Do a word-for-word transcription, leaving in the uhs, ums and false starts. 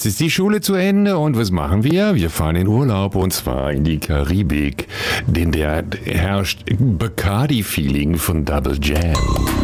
jetzt ist die Schule zu Ende und was machen wir? Wir fahren in Urlaub und zwar in die Karibik, denn der herrscht Bacardi-Feeling von Double Jam.